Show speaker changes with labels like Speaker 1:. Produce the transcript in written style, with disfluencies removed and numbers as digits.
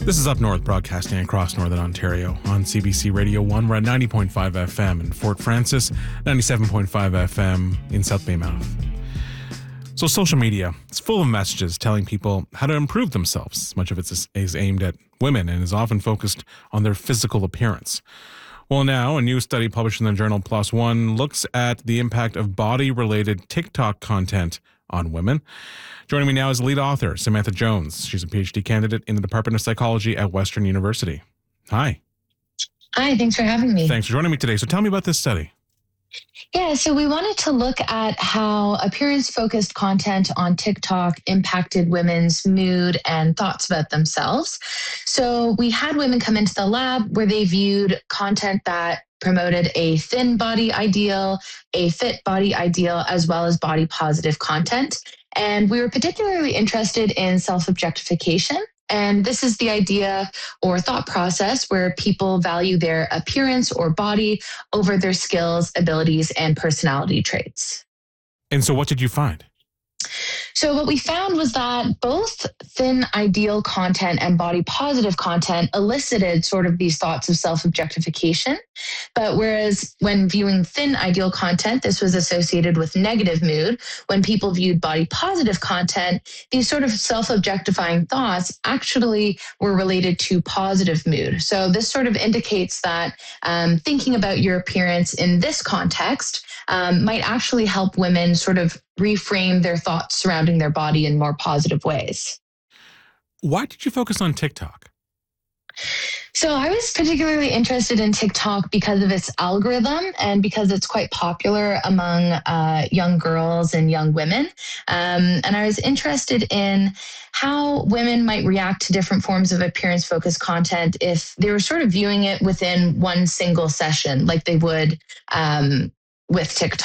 Speaker 1: This is Up North, broadcasting across Northern Ontario on CBC Radio 1. We're at 90.5 FM in Fort Francis, 97.5 FM in South Baymouth. So social media, it's full of messages telling people how to improve themselves. Much of it is aimed at women and is often focused on their physical appearance. Well, now a new study published in the journal PLOS ONE looks at the impact of body-related TikTok content on women. Joining me now is the lead author, Samantha Jones. She's a PhD candidate in the Department of Psychology at Western University. Hi.
Speaker 2: Hi, thanks for having me.
Speaker 1: Thanks for joining me today. So tell me about this study.
Speaker 2: Yeah, so we wanted to look at how appearance-focused content on TikTok impacted women's mood and thoughts about themselves. So we had women come into the lab where they viewed content that promoted a thin body ideal, a fit body ideal, as well as body positive content. And we were particularly interested in self-objectification. And this is the idea or thought process where people value their appearance or body over their skills, abilities, and personality traits.
Speaker 1: And so what did you find?
Speaker 2: So what we found was that both thin ideal content and body positive content elicited sort of these thoughts of self-objectification. But whereas when viewing thin ideal content, this was associated with negative mood, when people viewed body positive content, these sort of self-objectifying thoughts actually were related to positive mood. So this sort of indicates that thinking about your appearance in this context might actually help women sort of reframe their thoughts surrounding their body in more positive ways.
Speaker 1: Why did you focus on TikTok?
Speaker 2: So I was particularly interested in TikTok because of its algorithm and because it's quite popular among young girls and young women. And I was interested in how women might react to different forms of appearance-focused content if they were sort of viewing it within one single session, like they would with TikTok.